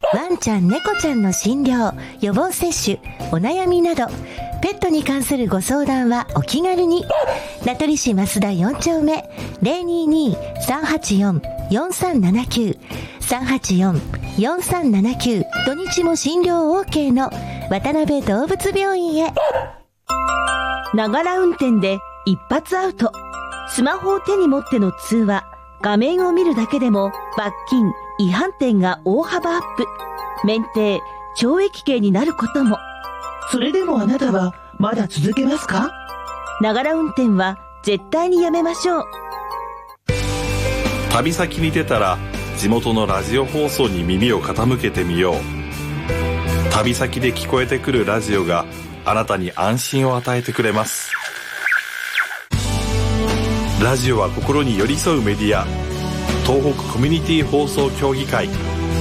ワンちゃん猫ちゃんの診療、予防接種、お悩みなどペットに関するご相談はお気軽に。名取市増田4丁目 022-384-4379 384-4379、土日も診療 OK の渡辺動物病院へ。 ながら運転で一発アウト。スマホを手に持っての通話、画面を見るだけでも罰金、違反点が大幅アップ。免停、懲役刑になることも。 それでもあなたはまだ続けますか？ ながら運転は絶対にやめましょう。 旅先に出たら地元のラジオ放送に耳を傾けてみよう。旅先で聞こえてくるラジオがあなたに安心を与えてくれます。ラジオは心に寄り添うメディア、東北コミュニティ放送協議会。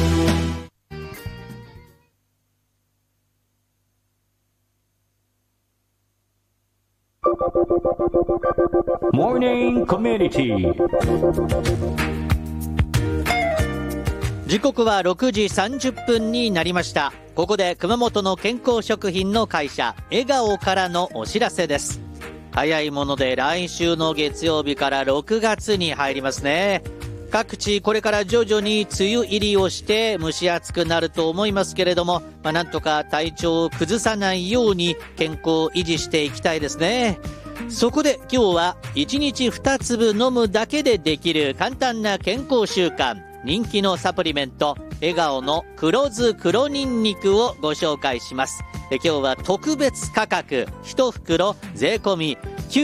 モーニングコミュニティ。 時刻は6時30分になりました。ここで熊本の健康食品の会社笑顔からのお知らせです。早いもので来週の月曜日から6月に入りますね。各地これから徐々に梅雨入りをして蒸し暑くなると思いますけれども、なんとか体調を崩さないように健康を維持していきたいですね。そこで今日は1日2粒飲むだけでできる簡単な健康習慣、人気のサプリメント笑顔の黒酢黒ニンニクをご紹介します。今日は特別価格1袋税込み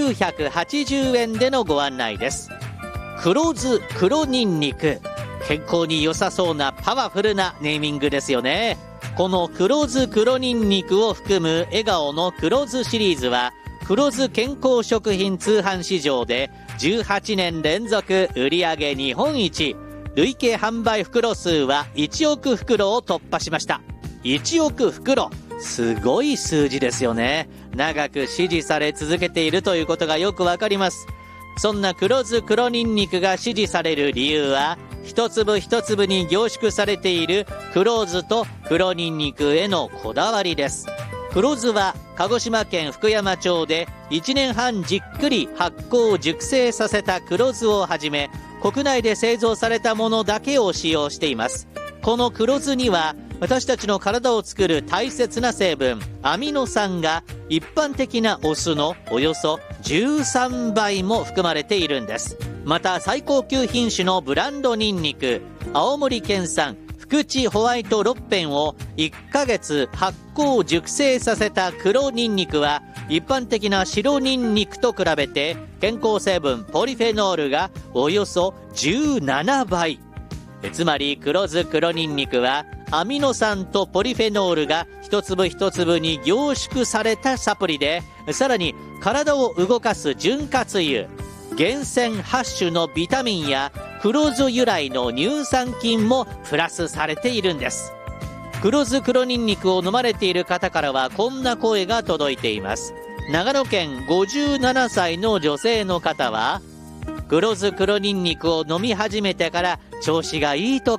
980円でのご案内です。黒酢黒ニンニク、健康に良さそうなパワフルなネーミングですよね。この黒酢黒ニンニクを含む笑顔の黒酢シリーズは黒酢健康食品通販市場で18年連続売上日本一、累計販売袋数は1億袋を突破しました。1億袋、すごい数字ですよね。長く支持され続けているということがよくわかります。そんな黒酢黒ニンニクが支持される理由は、一粒一粒に凝縮されている黒酢と黒ニンニクへのこだわりです。黒酢は鹿児島県福山町で1年半じっくり発酵熟成させた黒酢をはじめ、国内で製造されたものだけを使用しています。この黒酢には私たちの体を作る大切な成分アミノ酸が一般的なお酢のおよそ13倍も含まれているんです。また最高級品種のブランドニンニク青森県産福地ホワイト6片を1ヶ月発酵熟成させた黒ニンニクは一般的な白ニンニクと比べて健康成分ポリフェノールがおよそ17倍。つまり黒酢黒ニンニクはアミノ酸とポリフェノールが一粒一粒に凝縮されたサプリで、さらに体を動かす潤滑油、厳選8種のビタミンや黒酢由来の乳酸菌もプラスされているんです。黒酢黒ニンニクを飲まれている方からはこんな声が届いています。長野県57歳の女性の方は、黒酢黒ニンニクを飲み始めてから調子がいいと